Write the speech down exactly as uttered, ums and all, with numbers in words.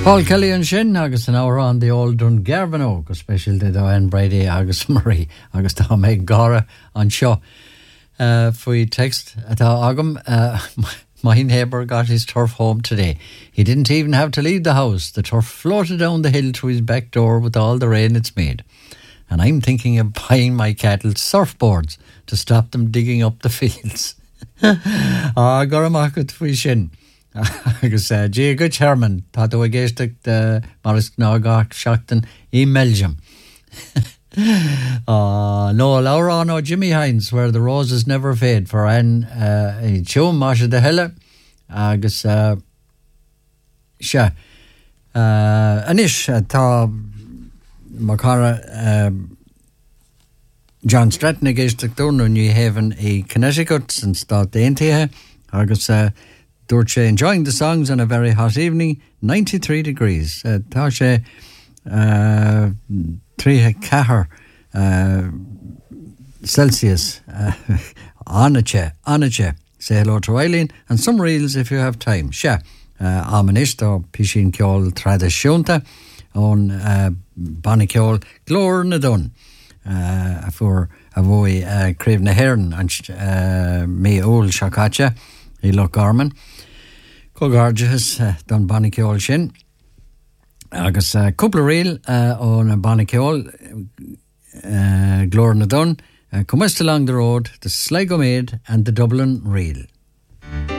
Paul Kelly and Shin agus an hour on the old Dungarvan go special de Doan Brady agus Marie agus tá Meg Gara an show. Uh, for text at Agam, uh, my neighbour got his turf home today. He didn't even have to leave the house. The turf floated down the hill to his back door with all the rain it's made. And I'm thinking of buying my cattle surfboards to stop them digging up the fields. Ah, Goramakut Fishin. Agus G. Good Chairman, thought I guessed the Morris Knogach Shockton in Belgium. Uh, no, Laura, no, Jimmy Hines, where the roses never fade for an uh, Chum Masha de Hella. Agus uh, Sha uh, Anish Ta Makara uh, John Stratton against the Thorn New Haven a Connecticut since that the Intia. Agus uh, Dorche enjoying the songs on a very hot evening, ninety-three degrees. Uh, Tasha uh, Three Cahar uh, Celsius uh, Anache Anache. Say hello to Eileen and some reels if you have time. Sha uh, Amanisto Pishin Kjol Traditionta on uh, Bonnikiol Glor Nadun uh, for Avoy uh, Crave na Hearn and uh, me old Shakacha he look Garman Cogarges uh, Don Bonnikiol Shin. Agus a uh, couple of reel uh, on a Bonnikiol uh, Glor na Dun uh, come west along the road the Sligo Maid and the Dublin Reel.